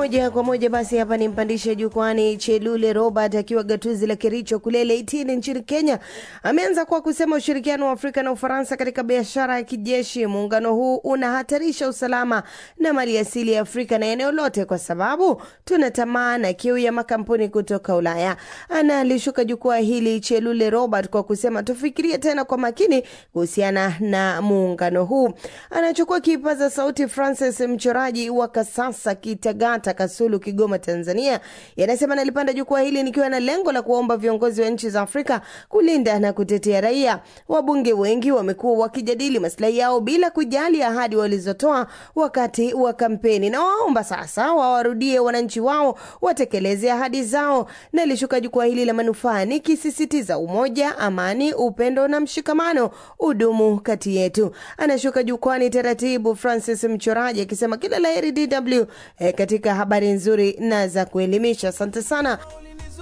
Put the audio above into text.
moja kwa moja basi hapa nimpandishe jukwani Chelule Robert akiwa gatuzi la Kericho kule Leitini nchini Kenya. Ameanza kwa kusema ushirikiano wa Afrika na Ufaransa katika biashara ya kijeshi. Muungano huu unahatarisha usalama na mali asili ya Afrika na eneo lote kwa sababu tunatamaa na kiu ya makampuni kutoka Ulaya. Analishuka jukwaa hili Chelule Robert kwa kusema tufikirie tena kwa makini kuhusiana na muungano huu. Anachukua kipaza sauti Francis Mchoraji wa Kasasa Kitagata Kasulu Kigoma Tanzania. Yanasema nalipanda jukwaa hili nikiwa na lengo la kuomba viongozi wa nchi za Afrika kulinda na kutetea raia. Wabunge wengi wamekuwa wakijadili maslahi yao bila kujali ahadi walizotoa wakati wa kampeni, na waomba sasa wawarudie wananchi wao watekeleze ahadi zao. Nalishuka jukwaa hili la manufaa nikisisitiza umoja, amani, upendo na mshikamano udumu kati yetu. Anashuka jukwani taratibu Francis Mchoraji akisema kila laheri DW katika habari nzuri na za kuelimisha. Asante sana.